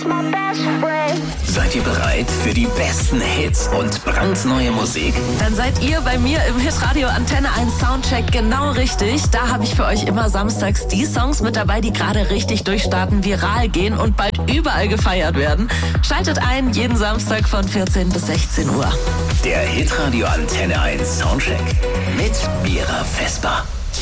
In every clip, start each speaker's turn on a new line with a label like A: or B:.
A: Seid ihr bereit für die besten Hits und brandneue Musik?
B: Dann seid ihr bei mir im Hitradio Antenne 1 Soundcheck genau richtig. Da habe ich für euch immer samstags die Songs mit dabei, die gerade richtig durchstarten, viral gehen und bald überall gefeiert werden. Schaltet ein, jeden Samstag von 14 bis 16 Uhr.
A: Der Hitradio Antenne 1 Soundcheck mit Mira Vesper.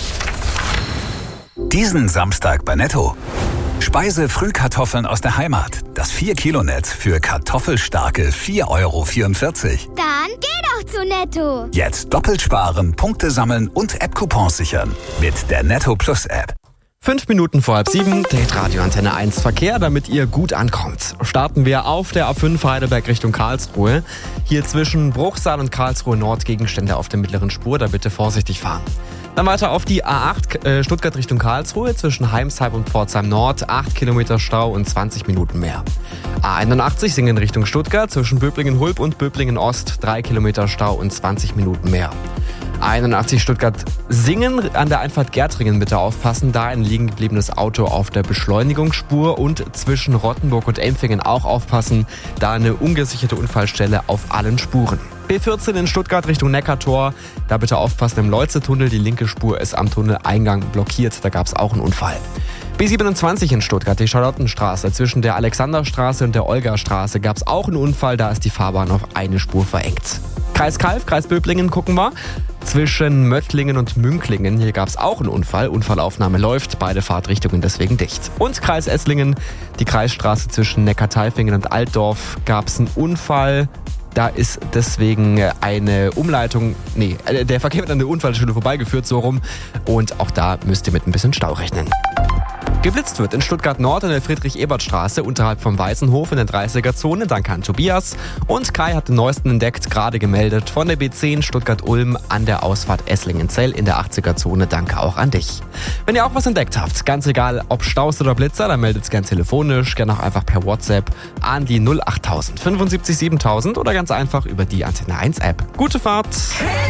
A: Diesen Samstag bei Netto. Speise-Frühkartoffeln aus der Heimat. Das 4-Kilo-Netz für kartoffelstarke 4,44 €.
C: Dann geh doch zu Netto.
A: Jetzt doppelt sparen, Punkte sammeln und App-Coupons sichern. Mit der Netto Plus App.
D: 5 Minuten vor 6:30, der Hitradio Antenne 1 Verkehr, damit ihr gut ankommt. Starten wir auf der A5 Heidelberg Richtung Karlsruhe. Hier zwischen Bruchsal und Karlsruhe Nord Gegenstände auf der mittleren Spur, da bitte vorsichtig fahren. Dann weiter auf die A8 Stuttgart Richtung Karlsruhe zwischen Heimsheim und Pforzheim Nord, 8 Kilometer Stau und 20 Minuten mehr. A81 Singen Richtung Stuttgart zwischen Böblingen-Hulb und Böblingen-Ost, 3 Kilometer Stau und 20 Minuten mehr. A81 Stuttgart-Singen an der Einfahrt Gärtringen bitte aufpassen, da ein liegen gebliebenes Auto auf der Beschleunigungsspur und zwischen Rottenburg und Empfingen auch aufpassen, da eine ungesicherte Unfallstelle auf allen Spuren. B14 in Stuttgart Richtung Neckartor, da bitte aufpassen im Leutze-Tunnel, die linke Spur ist am Tunneleingang blockiert, da gab es auch einen Unfall. B27 in Stuttgart, die Charlottenstraße, zwischen der Alexanderstraße und der Olgastraße gab es auch einen Unfall, da ist die Fahrbahn auf eine Spur verengt. Kreis Calw, Kreis Böblingen gucken wir. Zwischen Möttlingen und Münklingen, hier gab es auch einen Unfall. Unfallaufnahme läuft, beide Fahrtrichtungen deswegen dicht. Und Kreis Esslingen, die Kreisstraße zwischen Neckartalfingen und Altdorf gab es einen Unfall. Da ist deswegen eine Umleitung, der Verkehr wird an der Unfallstelle vorbeigeführt, so rum. Und auch da müsst ihr mit ein bisschen Stau rechnen. Geblitzt wird in Stuttgart Nord an der Friedrich-Ebert-Straße unterhalb vom Weißenhof in der 30er-Zone. Danke an Tobias. Und Kai hat den neuesten entdeckt, gerade gemeldet von der B10 Stuttgart-Ulm an der Ausfahrt Esslingen-Zell in der 80er-Zone. Danke auch an dich. Wenn ihr auch was entdeckt habt, ganz egal ob Staus oder Blitzer, dann meldet es gern telefonisch, gern auch einfach per WhatsApp an die 08000 75 7000 oder ganz einfach über die Antenne 1 App. Gute Fahrt!